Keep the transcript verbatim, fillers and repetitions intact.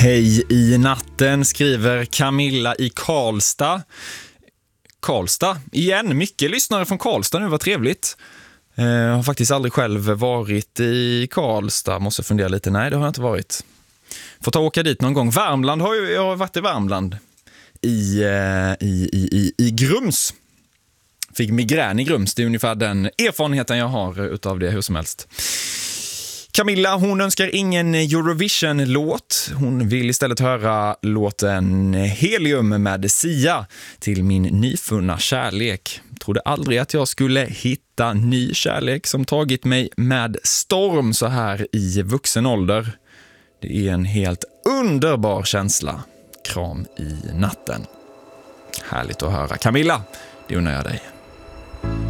Hej i natten, skriver Camilla i Karlstad. Karlstad, igen, mycket lyssnare från Karlstad nu, vad trevligt. Jag eh, har faktiskt aldrig själv varit i Karlstad, måste fundera lite. Nej, det har jag inte varit. Får ta och åka dit någon gång. Värmland har ju, jag har varit i Värmland. I, eh, i, i, i, i Grums. Fick migrän i Grums, det är ungefär den erfarenheten jag har utav det hur som helst. Camilla, hon önskar ingen Eurovision-låt. Hon vill istället höra låten Helium med Sia till min nyfunna kärlek. Trodde aldrig att jag skulle hitta ny kärlek som tagit mig med storm så här i vuxen ålder. Det är en helt underbar känsla. Kram i natten. Härligt att höra. Camilla, det undrar jag dig.